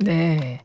네.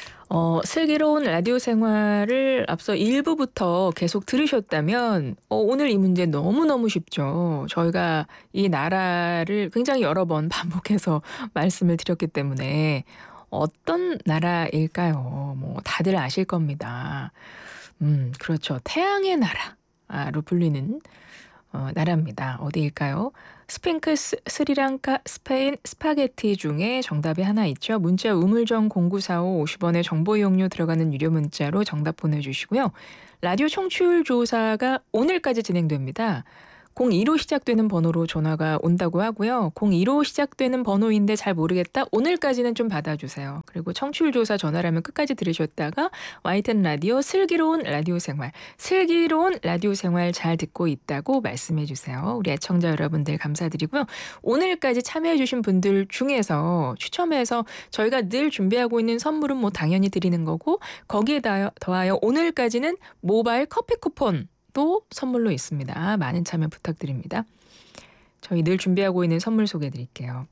슬기로운 라디오 생활을 앞서 1부부터 계속 들으셨다면 오늘 이 문제 너무너무 쉽죠. 저희가 이 나라를 굉장히 여러 번 반복해서 말씀을 드렸기 때문에 어떤 나라일까요? 뭐 다들 아실 겁니다. 그렇죠. 태양의 나라로 불리는 나라입니다. 어디일까요? 스핑크스, 스리랑카, 스페인, 스파게티 중에 정답이 하나 있죠. 문자 우물정 0945 50원의 정보 이용료 들어가는 유료 문자로 정답 보내주시고요. 라디오 청취율 조사가 오늘까지 진행됩니다. 02로 시작되는 번호로 전화가 온다고 하고요. 02로 시작되는 번호인데 잘 모르겠다. 오늘까지는 좀 받아주세요. 그리고 청취율 조사 전화라면 끝까지 들으셨다가 YTN 라디오 슬기로운 라디오 생활, 슬기로운 라디오 생활 잘 듣고 있다고 말씀해 주세요. 우리 애청자 여러분들 감사드리고요. 오늘까지 참여해 주신 분들 중에서 추첨해서 저희가 늘 준비하고 있는 선물은 뭐 당연히 드리는 거고 거기에 더하여 오늘까지는 모바일 커피 쿠폰 또 선물로 있습니다. 많은 참여 부탁드립니다. 저희 늘 준비하고 있는 선물 소개해 드릴게요.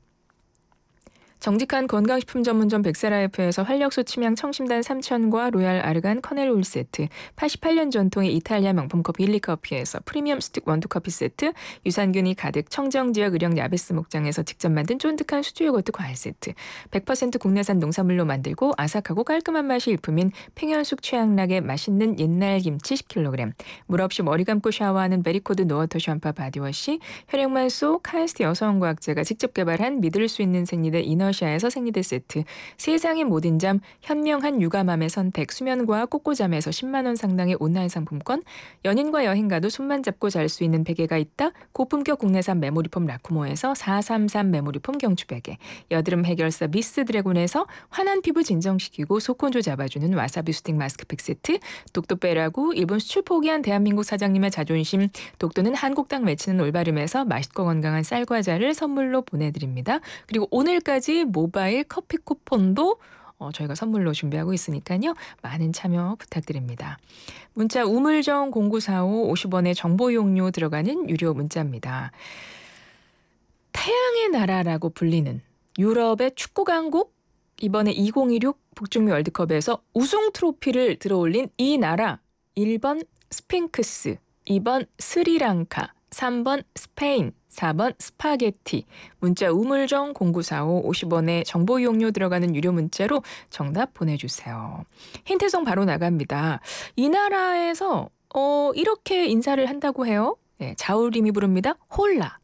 정직한 건강식품 전문점 백세라이프에서 활력소 침향 청심단 3,000과 로얄 아르간 커넬 올 세트, 88년 전통의 이탈리아 명품 커피 일리커피에서 프리미엄 스틱 원두커피 세트, 유산균이 가득 청정지역 의령 야베스 목장에서 직접 만든 쫀득한 수주 요거트 과일 세트, 100% 국내산 농산물로 만들고 아삭하고 깔끔한 맛이 일품인 팽현숙 최양락의 맛있는 옛날 김치 10kg, 물 없이 머리 감고 샤워하는 베리코드 노워터 샴푸 바디워시, 혈액만 속 카이스트 여성과학자가 직접 개발한 믿을 수 있는 생리대 이너시아에서 생리대 세트, 세상의 모든 잠 현명한 육아맘의 선택 수면과학 꼬꼬잠에서 10만 원 상당의 온라인 상품권, 연인과 여행 가도 손만 잡고 잘 수 있는 베개가 있다. 고품격 국내산 메모리폼 라쿠모에서 433 메모리폼 경추베개, 여드름 해결사 미스 드래곤에서 환한 피부 진정시키고 속건조 잡아주는 와사비 스틱 마스크팩 세트, 독도 빼라고 일본 수출 포기한 대한민국 사장님의 자존심 독도는 한국 땅 외치는 올바름에서 맛있고 건강한 쌀과자를 선물로 보내드립니다. 그리고 오늘까지 모바일 커피 쿠폰도 저희가 선물로 준비하고 있으니까요. 많은 참여 부탁드립니다. 문자 우물정 0945 50원의 정보 이용료 들어가는 유료 문자입니다. 태양의 나라라고 불리는 유럽의 축구 강국, 이번에 2026 북중미 월드컵에서 우승 트로피를 들어올린 이 나라, 1번 스핑크스, 2번 스리랑카, 3번 스페인, 4번 스파게티. 문자 우물정 0945 50원의 정보 이용료 들어가는 유료 문자로 정답 보내주세요. 힌트송 바로 나갑니다. 이 나라에서 이렇게 인사를 한다고 해요. 네, 자우림이 부릅니다. 홀라.